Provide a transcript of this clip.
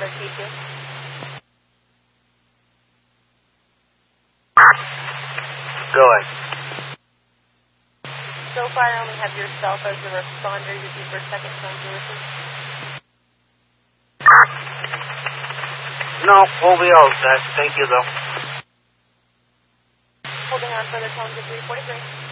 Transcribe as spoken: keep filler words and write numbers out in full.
number T two. Go ahead. So far, I only have yourself as the responder. You'd be for second phone to listen. No, we'll be all set. Thank you, though. Holding on for the phone to three forty-three.